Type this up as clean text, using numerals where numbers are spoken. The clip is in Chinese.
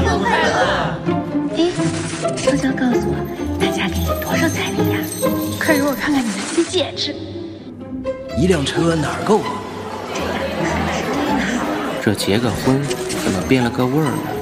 快乐！ 哎，悄悄告诉我，他家给你多少彩礼呀？可给我看看你的新戒指。 一辆车哪儿够啊？ 这结个婚怎么变了个味儿呢？